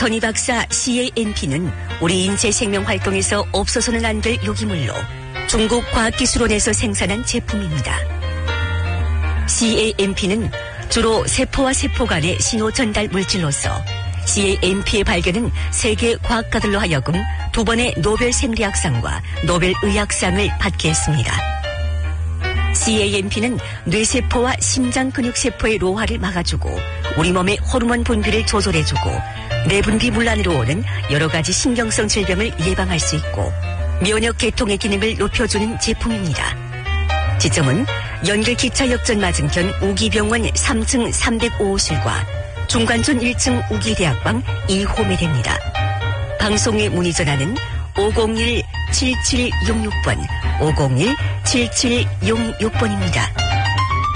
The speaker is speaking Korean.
전이박사 CANP는 우리 인체 생명 활동에서 없어서는 안 될 요기물로 중국 과학기술원에서 생산한 제품입니다. CANP는 주로 세포와 세포 간의 신호 전달 물질로서 CANP의 발견은 세계 과학가들로 하여금 2번의 노벨 생리학상과 노벨 의학상을 받게 했습니다. CANP는 뇌세포와 심장 근육세포의 노화를 막아주고 우리 몸의 호르몬 분비를 조절해주고 내분비 문란으로 오는 여러 가지 신경성 질병을 예방할 수 있고 면역 계통의 기능을 높여주는 제품입니다. 지점은 연길 기차역전 맞은편 우기병원 3층 305호실과 중관촌 1층 우기대학방 2호에 됩니다. 방송에 문의 전화는 501-7766번, 501-7766번입니다.